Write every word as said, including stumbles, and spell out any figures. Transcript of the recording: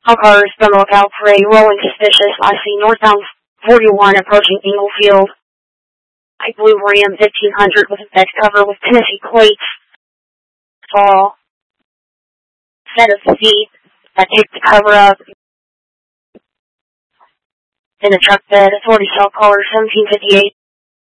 All cars on the lookout for a rolling suspicious. I see northbound forty-one approaching Englefield. Light blue Ram fifteen hundred with a bed cover with Tennessee plates. Fall. Set of feet. I take the cover up. In the truck bed, authority cell caller seventeen fifty-eight.